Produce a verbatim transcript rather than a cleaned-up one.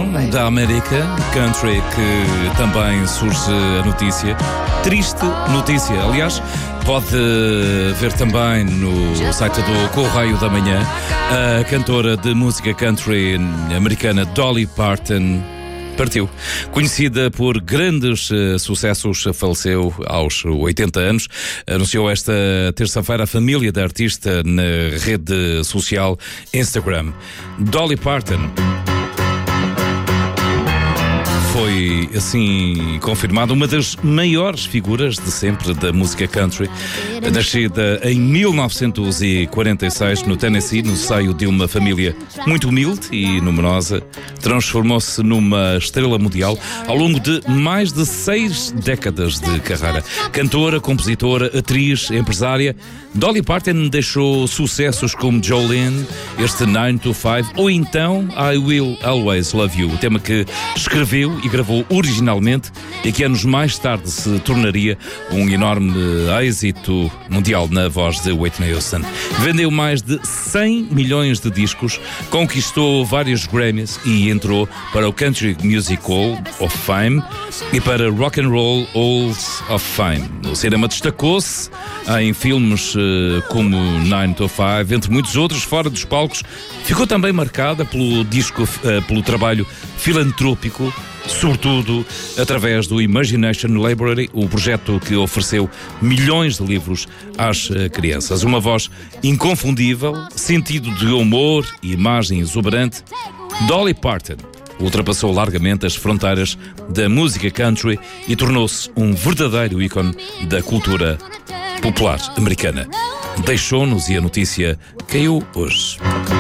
da América, country, que também surge a notícia. Triste notícia. Aliás, pode ver também no site do Correio da Manhã a cantora de música country americana Dolly Parton partiu. Conhecida por grandes uh, sucessos, faleceu aos oitenta anos. Anunciou esta terça-feira a família da artista na rede social Instagram. Dolly Parton foi, assim, confirmada uma das maiores figuras de sempre da música country. Nascida em mil novecentos e quarenta e seis no Tennessee, no seio de uma família muito humilde e numerosa, transformou-se numa estrela mundial ao longo de mais de seis décadas de carreira. Cantora, compositora, atriz, empresária, Dolly Parton deixou sucessos como Jolene, este nine to five ou então I Will Always Love You, o tema que escreveu e gravou originalmente e que anos mais tarde se tornaria um enorme êxito mundial na voz de Whitney Houston. Vendeu mais de cem milhões de discos, conquistou vários Grammys e entrou para o Country Music Hall of Fame e para Rock and Roll Hall of Fame. O cinema destacou-se em filmes uh, como nine to five, entre muitos outros, fora dos palcos. Ficou também marcada pelo disco, uh, pelo trabalho filantrópico, sobretudo através do Imagination Library, o projeto que ofereceu milhões de livros às crianças. Uma voz inconfundível, sentido de humor e imagem exuberante, Dolly Parton ultrapassou largamente as fronteiras da música country e tornou-se um verdadeiro ícone da cultura popular americana. Deixou-nos e a notícia caiu hoje.